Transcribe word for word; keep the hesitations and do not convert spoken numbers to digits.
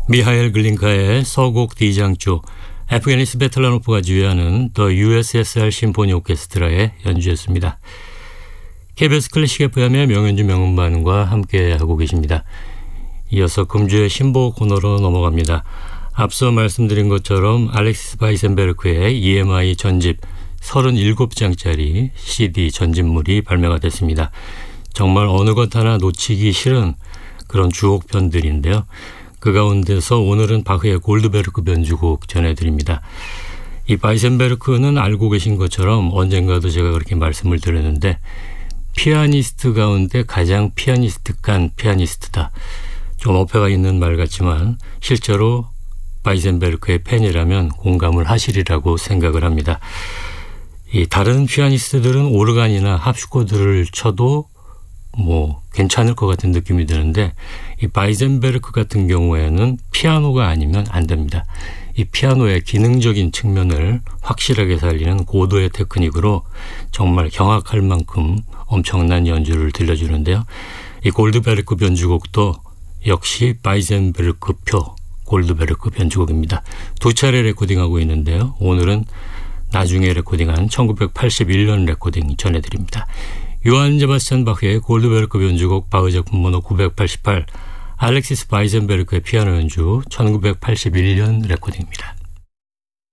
미하엘 글린카의 서곡 D장조, 에프게니 스베틀라노프가 지휘하는 더 유에스에스알 심포니 오케스트라의 연주였습니다. 케이비에스 클래식 에프엠의 명연주 명음반과 함께하고 계십니다. 이어서 금주의 신보 코너로 넘어갑니다. 앞서 말씀드린 것처럼 알렉시스 바이센베르크의 이엠아이 전집 서른일곱 장짜리 씨디 전집물이 발매가 됐습니다. 정말 어느 것 하나 놓치기 싫은 그런 주옥편들인데요. 그 가운데서 오늘은 바흐의 골드베르크 변주곡 전해드립니다. 이 바이센베르크는 알고 계신 것처럼 언젠가도 제가 그렇게 말씀을 드렸는데 피아니스트 가운데 가장 피아니스트간 피아니스트다. 좀 어폐가 있는 말 같지만 실제로 바이센베르크의 팬이라면 공감을 하시리라고 생각을 합니다. 이 다른 피아니스트들은 오르간이나 합슈코드를 쳐도 뭐 괜찮을 것 같은 느낌이 드는데 이 바이센베르크 같은 경우에는 피아노가 아니면 안 됩니다. 이 피아노의 기능적인 측면을 확실하게 살리는 고도의 테크닉으로 정말 경악할 만큼 엄청난 연주를 들려주는데요. 이 골드베르크 변주곡도 역시 바이센베르크표 골드베르크 변주곡입니다. 두 차례 레코딩하고 있는데요. 오늘은 나중에 레코딩한 천구백팔십일 년 레코딩 전해드립니다. 요한 세바스찬 바흐의 골드베르크 변주곡 바흐 작품 번호 구백팔십팔, 알렉시스 바이센베르크의 피아노 연주 천구백팔십일 년 레코딩입니다.